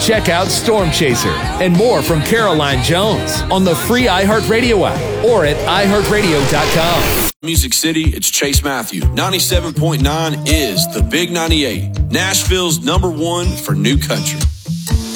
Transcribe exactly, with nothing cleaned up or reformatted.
Check out Storm Chaser and more from Caroline Jones on the free iHeartRadio app or at i heart radio dot com. Music City, it's Chase Matthew. ninety-seven point nine is the Big ninety-eight, Nashville's number one for new country.